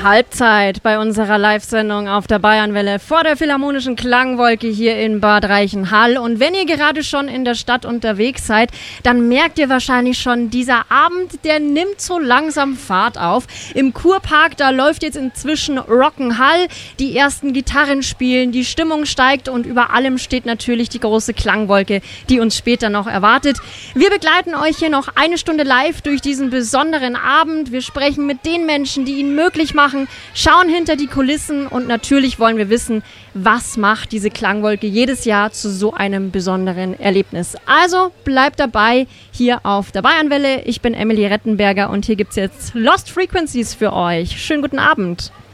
Halbzeit bei unserer Live-Sendung auf der Bayernwelle vor der Philharmonischen Klangwolke hier in Bad Reichenhall. Und wenn ihr gerade schon in der Stadt unterwegs seid, dann merkt ihr wahrscheinlich schon, dieser Abend, der nimmt so langsam Fahrt auf. Im Kurpark, da läuft jetzt inzwischen Rock'n'Hall, die ersten Gitarren spielen, die Stimmung steigt und über allem steht natürlich die große Klangwolke, die uns später noch erwartet. Wir begleiten euch hier noch eine Stunde live durch diesen besonderen Abend. Wir sprechen mit den Menschen, die ihn möglich machen, schauen hinter die Kulissen und natürlich wollen wir wissen, was macht diese Klangwolke jedes Jahr zu so einem besonderen Erlebnis. Also bleibt dabei hier auf der Bayernwelle. Ich bin Emily Rettenberger und hier gibt es jetzt Lost Frequencies für euch. Schönen guten Abend.